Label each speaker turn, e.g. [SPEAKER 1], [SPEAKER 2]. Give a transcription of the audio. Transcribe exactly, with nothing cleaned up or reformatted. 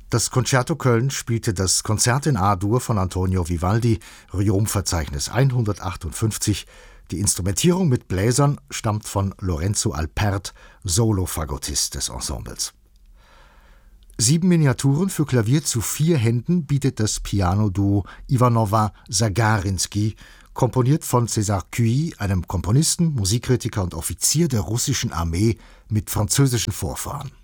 [SPEAKER 1] Das Concerto Köln spielte das Konzert in A-Dur von Antonio Vivaldi, Riom-Verzeichnis hundertachtundfünfzig. Die Instrumentierung mit Bläsern stammt von Lorenzo Alpert, Solo-Fagottist des Ensembles. Sieben Miniaturen für Klavier zu vier Händen bietet das Piano-Duo Iwanova-Sagarinski, komponiert von César Cui, einem Komponisten, Musikkritiker und Offizier der russischen Armee mit französischen Vorfahren.